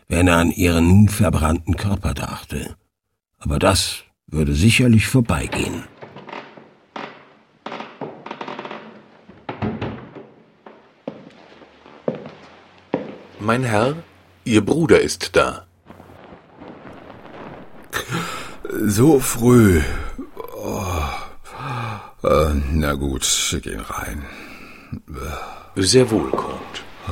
wenn er an ihren nun verbrannten Körper dachte. Aber das würde sicherlich vorbeigehen. Mein Herr, Ihr Bruder ist da. So früh. Na gut, schick ihn rein. Sehr wohl, Korn.